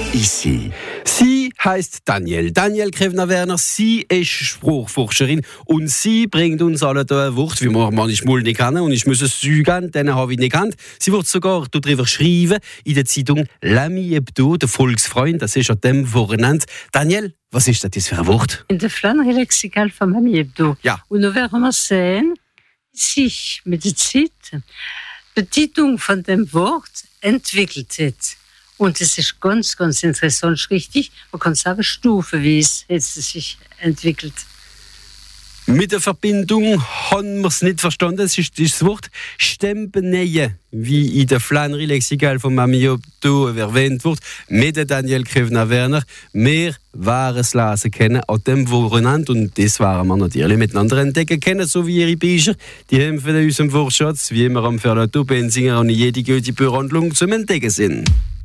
ici. Sie heißt Danielle Krevner-Werner. Sie ist Spruchforscherin und sie bringt uns alle da ein Wort, wie man manchmal nicht kennen. Und ich muss es sagen, den habe ich nicht gekannt. Sie wird sogar darüber schreiben in der Zeitung L'Ami Hebdo, der Volksfreund. Das ist an dem Wochenende. Danielle, was ist das für ein Wort? In der Flandre lexikal vom L'Ami Hebdo. Ja. Und da werden wir sehen, sich mit der Zeit die Bedeutung von dem Wort entwickelt hat. Und es ist ganz, ganz interessant, richtig. Man kann sagen, stufenweise hat es sich entwickelt. Mit der Verbindung haben wir es nicht verstanden. Es ist das Wort Stempenähe, wie in der Flandre lexikal von L'Ami Hebdo erwähnt wird, mit der Danielle Krevner-Werner. Wir waren es lesen können an dem Wochenende und das waren wir natürlich miteinander entdecken können, so wie ihre Bücher. Die haben für unseren Wortschatz, wie immer am Verlato Benzinger und jede gute Buchhandlung zum Entdecken sind.